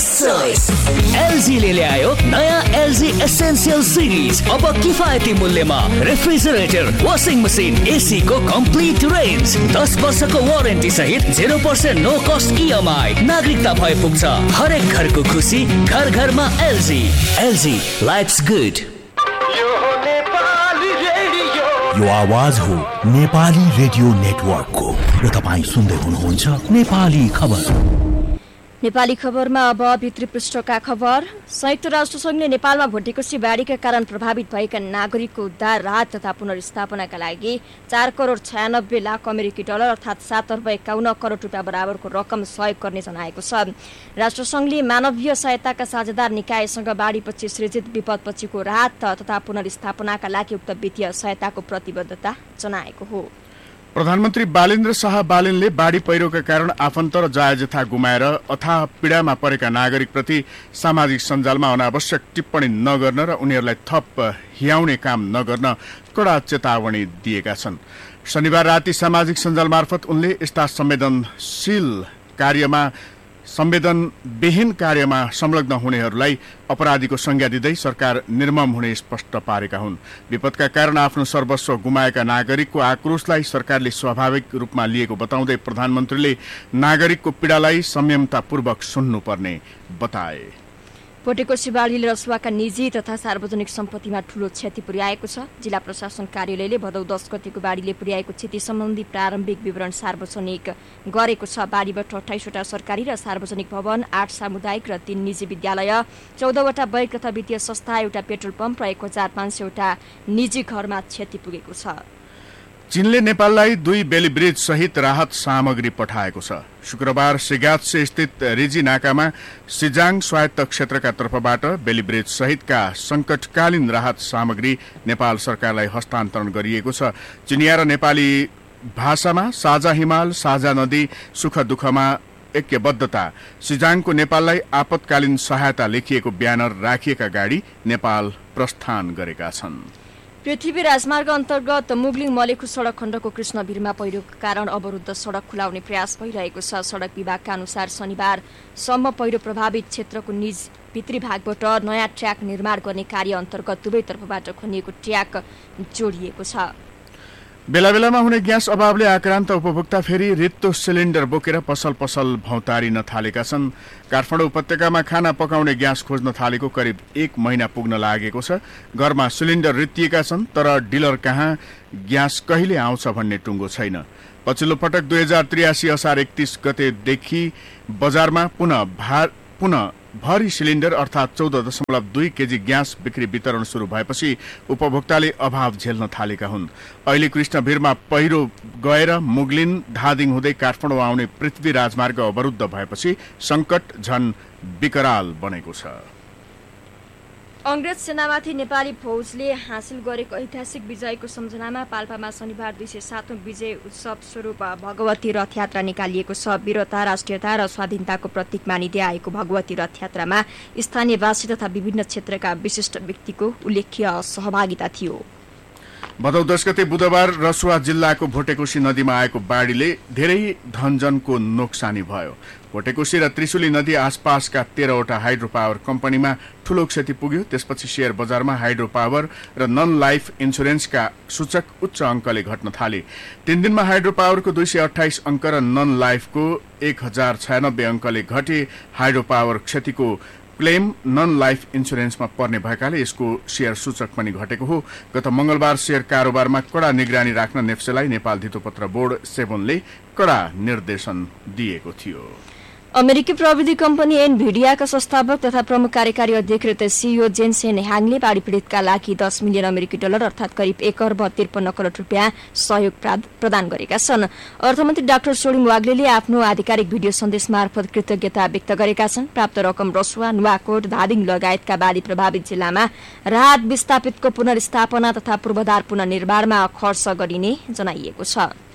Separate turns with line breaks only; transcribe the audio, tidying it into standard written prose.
LG ले ल्यायो नयाँ एलजी एसेन्शियल सिरिज। अब किफायती मूल्यमा रेफ्रिजरेटर, वाशिङ मसिन, एसी को कम्प्लिट रेन्ज, 10 वर्षको वारेन्टी सहित 0% नो कस्ट इएमआई। नागरिकता भए पुग्छ हरेक घरको खुसी, घर घरमा एलजी। LG lives good.
यो आवाज हो नेपाली रेडियो नेटवर्कको र तपाईँ सुन्दै हुनुहुन्छ नेपाली खबर।
नेपाली खबरमा अब भित्री पृष्ठका खबर। संयुक्त राष्ट्र संघले नेपालमा भुटेकोसी बाढीका कारण प्रभावित भएका नागरिकको उद्धार, राहत तथा पुनर्स्थापनाका लागि 4,96,00,00,000 अमेरिकी डलर अर्थात् 7,51 करोड रुपियाँ बराबरको रकम सहयोग गर्ने जनाएको छ। राष्ट्रसंघले मानवीय सहायताका साझेदार निकायसँग बाढीपछि सृजित विपदपछिको राहत तथा पुनर्स्थापनाका लागि उक्त वित्तीय सहायताको प्रतिबद्धता जनाएको हो।
प्रधानमन्त्री बालेन्द्र शाह बालेनले बाढी पहिरोका कारण आफन्त र जायजथा गुमाएर अथाह पीडामा परेका नागरिकप्रति सामाजिक सञ्जालमा अनावश्यक टिप्पणी नगर्न र उनीहरूलाई थप हियाउने काम नगर्न कडा चेतावनी दिएका छन्। शनिबार राति सामाजिक सञ्जाल मार्फत उनले यस्ता संवेदनविहीन कार्यमा संलग्न हुनेहरूलाई अपराधीको संज्ञा दिँदै सरकार निर्मम हुने स्पष्ट पारेका हुन्। विपदका कारण आफ्नो सर्वस्व गुमाएका नागरिकको आक्रोशलाई सरकारले स्वाभाविक रूपमा लिएको बताउँदै प्रधानमन्त्रीले नागरिकको पीडालाई संयमतापूर्वक सुन्नुपर्ने बताए।
भुटेकोसी बाढीले रसुवाका निजी तथा सार्वजनिक सम्पत्तिमा ठूलो क्षति पुर्याएको छ। जिल्ला प्रशासन कार्यालयले भदौ 10 गतेको बाढीले पुर्याएको क्षति सम्बन्धी प्रारम्भिक विवरण सार्वजनिक गरेको छ। बाढीबाट 28 वटा सरकारी र सार्वजनिक भवन, 8 सामुदायिक र 3 निजी विद्यालय, 14 वटा बैंक तथा वित्तीय संस्था, एउटा पेट्रोल पम्प र 1,500 वटा निजी घरमा क्षति पुगेको छ।
चीनले नेपाललाई 2 बेली ब्रिज सहित राहत सामग्री पठाएको छ। शुक्रबार सिगात्से स्थित रिजी नाकामा सिजाङ स्वायत्त क्षेत्रका तर्फबाट बेली ब्रिज सहितका संकटकालीन राहत सामग्री नेपाल सरकारलाई हस्तान्तरण गरिएको छ। चिनिया र नेपाली भाषामा साझा हिमाल, साझा नदी, सुख दुःखमा ऐक्यबद्धता, सिजाङको नेपाललाई आपतकालीन सहायता लेखिएको ब्यानर राखिएका गाडी नेपाल प्रस्थान गरेका छन्।
पृथ्वी राजमार्ग अन्तर्गत मुगलिङ मलेखु सड़क खण्डको कृष्णवीरमा पहिरोका कारण अवरुद्ध सड़क खुलाउने प्रयास भइरहेको छ। सड़क विभागका अनुसार शनिबारसम्म पहिरो प्रभावित क्षेत्रको निज भित्री भागबाट नयाँ ट्र्याक निर्माण गर्ने कार्य अन्तर्गत दुवै तर्फबाट खनिएको ट्र्याक जोडिएको छ।
बेला बेलामा हुने ग्यास अभावले आक्रान्त उपभोक्ता फेरि रित्तो सिलिन्डर बोकेर पसल भौतारिन थालेका छन्। काठमाडौँ उपत्यकामा खाना पकाउने ग्यास खोज्न थालेको करिब 1 महिना पुग्न लागेको छ। घरमा सिलिन्डर रित्तिएका छन् तर डिलर कहाँ ग्यास कहिले आउँछ भन्ने टुङ्गो छैन। पछिल्लो पटक 2083 असार 31 गतेदेखि बजारमा पुनः भरी सिलिन्डर अर्थात् 14.2 केजी ग्यास बिक्री वितरण शुरू भएपछि उपभोक्ताले अभाव झेल्न थालेका हुन्। अहिले कृष्णवीरमा पहिरो गएर मुगलिन धादिङ हुँदै काठमाडौँ आउने पृथ्वी राजमार्ग अवरुद्ध भएपछि संकट झन विकराल बनेको छ।
अंग्रेज सेनामाथि नेपाली फौजले हासिल गरेको ऐतिहासिक विजयको सम्झनामा पाल्पामा शनिबार 207औं विजय उत्सव स्वरूप भगवती रथयात्रा निकालिएको छ। वीरता, राष्ट्रियता र स्वाधीनताको प्रतीक मानिँदै आएको भगवती रथयात्रामा स्थानीयवासी तथा विभिन्न क्षेत्रका विशिष्ट व्यक्तिको उल्लेख्य सहभागिता थियो।
भदौ 10 गते बुधबार रसुवा जिल्लाको भुटेकोसी नदीमा आएको बाढीले धेरै धनजनको नोक्सानी भयो। भुटेकोसी र त्रिशुली नदी आसपासका 13 वटा हाइड्रो पावर कम्पनीमा ठूलो क्षति पुग्यो। त्यसपछि शेयर बजारमा हाइड्रो पावर र नन लाइफ इन्सुरेन्सका सूचक उच्च अंकले घट्न थाले। 3 दिनमा हाइड्रो पावरको 228 अंक र नन लाइफको 1096 अंकले घटे। हाइड्रो पावर क्षतिको क्लेम नन लाइफ इन्सुरेन्समा पर्ने भएकाले यसको शेयर सूचक पनि घटेको हो। गत मंगलबार शेयर कारोबारमा कडा निगरानी राख्न नेप्सेलाई नेपाल धितोपत्र बोर्ड 7 ले कडा निर्देशन दिएको थियो।
अमेरिकी प्रविधि कम्पनी एनभिडियाका संस्थापक तथा प्रमुख कार्यकारी अध्यक्ष सीईओ जेन्सेन ह्याङले बाढी पीडितका लागि 10 मिलियन अमेरिकी डलर अर्थात् करिब 1 अर्ब 53 करोड रुपियाँ सहयोग प्रदान गरेका छन्। अर्थमन्त्री डाक्टर सोडिङ वाग्लेले आफ्नो आधिकारिक भिडियो सन्देश मार्फत कृतज्ञता व्यक्त गरेका छन्। प्राप्त रकम रसुवा, नुवाकोट, धादिङ लगायतका बाढी प्रभावित जिल्लामा राहत विस्थापितको पुनर्स्थापना तथा पूर्वाधार पुनर्निर्माणमा खर्च गरिने जनाइएको छ।